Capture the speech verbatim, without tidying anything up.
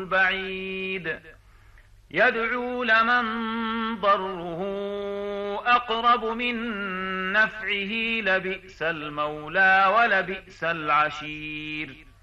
البعيد يدعو لمن ضره أقرب من نفعه لبئس المولى ولبئس العشير